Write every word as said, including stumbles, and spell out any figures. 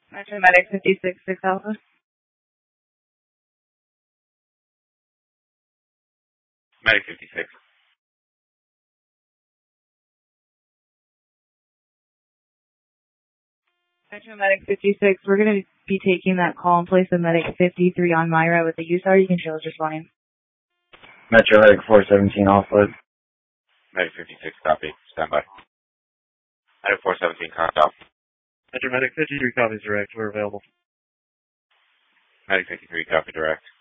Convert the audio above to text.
Metro Medic fifty-six, six Alpha. Medic fifty-six. Metro Medic fifty-six, we're going to be taking that call in place of Medic fifty-three on Myra with the U S A R. You can show us responding. Metro Medic four seventeen offload. Medic fifty-six, copy. Stand by. Medic four seventeen, contact. Metro Medic fifty-three, copies direct. We're available. Medic fifty-three, copy direct.